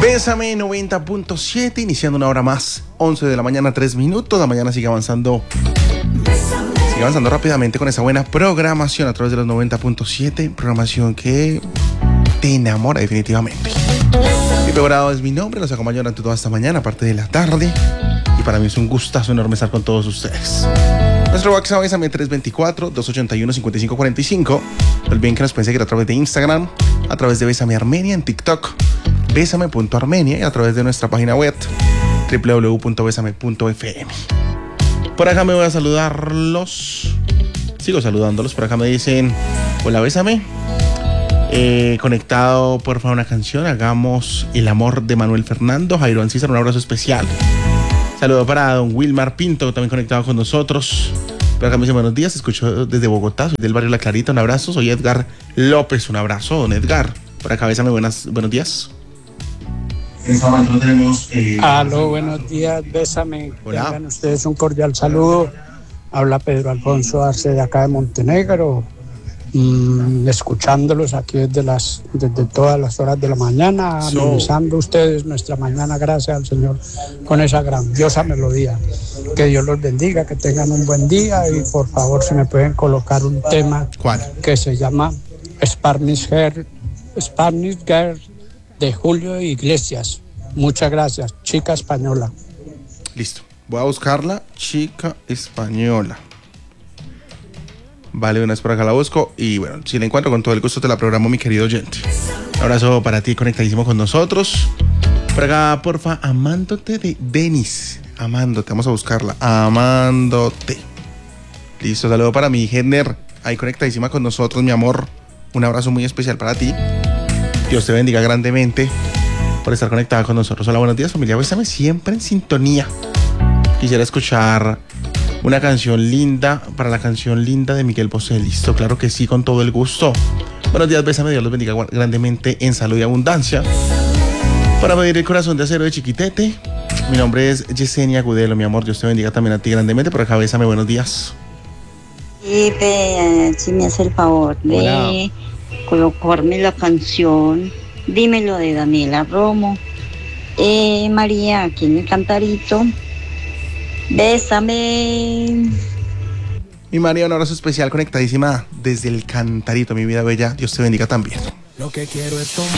Bésame 90.7, iniciando una hora más, 11 de la mañana, 3 minutos. La mañana sigue avanzando rápidamente con esa buena programación a través de los 90.7, programación que te enamora definitivamente. Pipe Dorado es mi nombre, los acompaño durante toda esta mañana, aparte de la tarde, y para mí es un gustazo enorme estar con todos ustedes. Nuestro WhatsApp es 324-281-5545. No olviden que nos pueden seguir a través de Instagram, a través de Bésame Armenia en TikTok, besame.armenia, y a través de nuestra página web www.besame.fm. Por acá me voy a saludarlos. Sigo saludándolos. Por acá me dicen: hola, bésame. Conectado, por favor, una canción. Hagamos El amor de Manuel Fernando. Jairo Ancísar, un abrazo especial. Saludo para don Wilmar Pinto, también conectado con nosotros. Por acá me dice: buenos días, escucho desde Bogotá, soy del barrio La Clarita, un abrazo. Soy Edgar López, un abrazo, don Edgar. Por acá, bésame, buenos días. En este momento tenemos... Aló, buenos días, bésame. Hola. Tengan ustedes un cordial saludo. Habla Pedro Alfonso Arce de acá de Montenegro. Escuchándolos aquí desde todas las horas de la mañana, amenizando ustedes nuestra mañana, gracias al Señor, con esa grandiosa melodía. Que Dios los bendiga, que tengan un buen día, y por favor, si me pueden colocar un tema. ¿Cuál? Que se llama Spanish Girl de Julio Iglesias. Muchas gracias, chica española. Listo, voy a buscarla, chica española. Vale, una vez por acá la busco. Y bueno, si la encuentro, con todo el gusto te la programo, mi querido oyente. Un abrazo para ti, conectadísimo con nosotros. Por acá, porfa, Amándote de Denis. Amándote, vamos a buscarla. Amándote. Listo, saludo para mi Jenner, ahí conectadísima con nosotros, mi amor. Un abrazo muy especial para ti. Dios te bendiga grandemente por estar conectada con nosotros. Hola, buenos días, familia. Bésame, siempre en sintonía. Quisiera escuchar una canción linda, para la canción linda de Miguel Bosé. Listo, claro que sí, con todo el gusto. Buenos días, bésame, Dios los bendiga grandemente en salud y abundancia. Para pedir el corazón de acero de Chiquitete, mi nombre es Yesenia Gudelo, mi amor. Dios te bendiga también a ti grandemente. Por acá, bésame, buenos días. Sí, si me hace el favor de colocarme la canción Dímelo de Daniela Romo. María, aquí en el Cantarito. Bésame. Mi María, un abrazo especial, conectadísima desde el Cantarito, mi vida bella. Dios te bendiga también. Lo que quiero es tomar